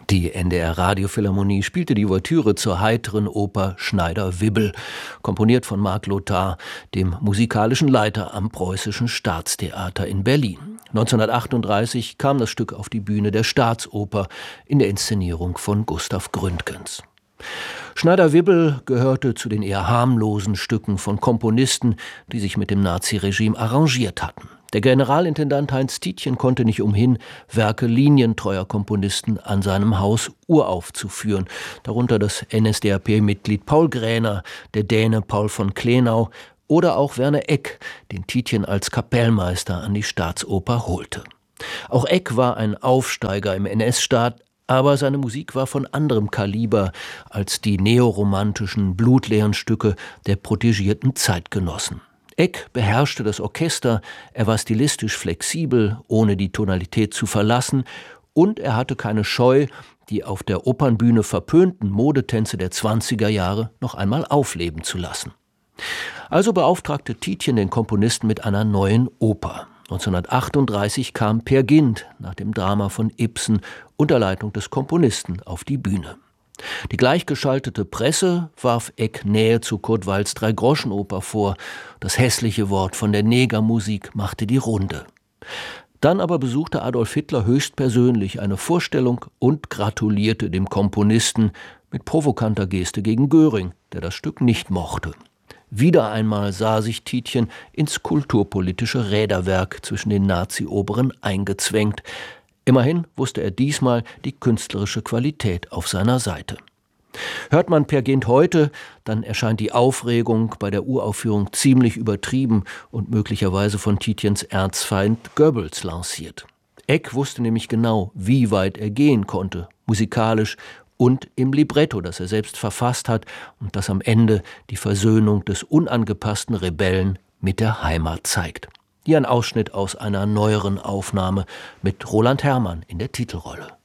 Die NDR-Radiophilharmonie spielte die Ouvertüre zur heiteren Oper Schneider-Wibbel, komponiert von Marc Lothar, dem musikalischen Leiter am Preußischen Staatstheater in Berlin. 1938 kam das Stück auf die Bühne der Staatsoper in der Inszenierung von Gustav Gründgens. Schneider-Wibbel gehörte zu den eher harmlosen Stücken von Komponisten, die sich mit dem Naziregime arrangiert hatten. Der Generalintendant Heinz Tietjen konnte nicht umhin, Werke linientreuer Komponisten an seinem Haus uraufzuführen, darunter das NSDAP-Mitglied Paul Gräner, der Däne Paul von Klenau oder auch Werner Egk, den Tietjen als Kapellmeister an die Staatsoper holte. Auch Egk war ein Aufsteiger im NS-Staat, aber seine Musik war von anderem Kaliber als die neoromantischen, blutleeren Stücke der protegierten Zeitgenossen. Egk beherrschte das Orchester, er war stilistisch flexibel, ohne die Tonalität zu verlassen, und er hatte keine Scheu, die auf der Opernbühne verpönten Modetänze der 20er Jahre noch einmal aufleben zu lassen. Also beauftragte Tietjen den Komponisten mit einer neuen Oper. 1938 kam Peer Gynt nach dem Drama von Ibsen unter Leitung des Komponisten auf die Bühne. Die gleichgeschaltete Presse warf Egk Nähe zu Kurt Weils Dreigroschenoper vor. Das hässliche Wort von der Negermusik machte die Runde. Dann aber besuchte Adolf Hitler höchstpersönlich eine Vorstellung und gratulierte dem Komponisten mit provokanter Geste gegen Göring, der das Stück nicht mochte. Wieder einmal sah sich Tietjen ins kulturpolitische Räderwerk zwischen den Nazi-Oberen eingezwängt. Immerhin wusste er diesmal die künstlerische Qualität auf seiner Seite. Hört man Peer Gynt heute, dann erscheint die Aufregung bei der Uraufführung ziemlich übertrieben und möglicherweise von Tietjens Erzfeind Goebbels lanciert. Egk wusste nämlich genau, wie weit er gehen konnte, musikalisch und im Libretto, das er selbst verfasst hat und das am Ende die Versöhnung des unangepassten Rebellen mit der Heimat zeigt. Hier ein Ausschnitt aus einer neueren Aufnahme mit Roland Herrmann in der Titelrolle.